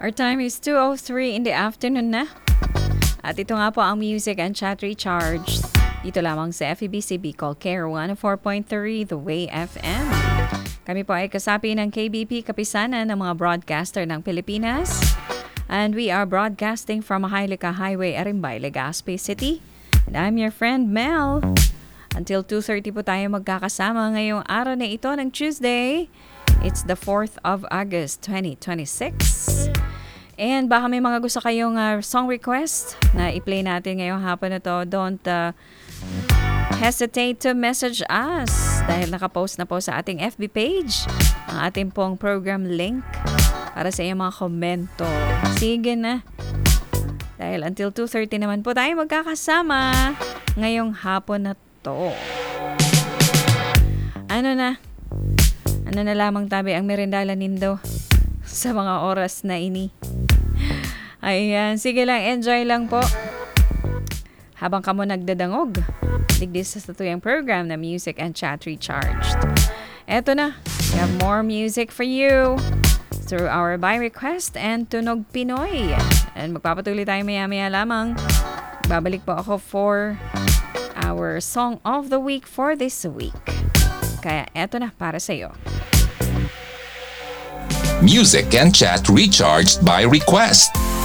Our time is 2:03 in the afternoon na. At ito nga po ang Music and Chat Recharge. Dito lamang sa FEBC Bicol Care 104.3 The Way FM. Kami po ay kasapi ng KBP Kapisanan ng mga broadcaster ng Pilipinas. And we are broadcasting from Maharlika Highway, Arimbay, Legazpi City. And I'm your friend Mel. Until 2:30 po tayo magkakasama ngayong araw na ito ng Tuesday. It's the 4th of August, 2026. And baka may mga gusto kayong song request na i-play natin ngayong hapon na to. Don't hesitate to message us dahil nakapost na po sa ating FB page ang ating pong program link para sa iyong mga komento. Sige na. Dahil until 2:30 naman po tayo magkakasama ngayong hapon na to. Ano na lamang tabi ang merendala nindo sa mga oras na ini. Ayan, sige lang, enjoy lang po. Habang kamo nagdadangog, digdi sa tutuyang program na Music and Chat Recharged. Eto na, we have more music for you through our by request and Tunog Pinoy. And magpapatuloy tayo maya-maya lamang. Babalik po ako for our Song of the Week for this week. Kaya eto na para sa iyo. Music and Chat Recharged by request.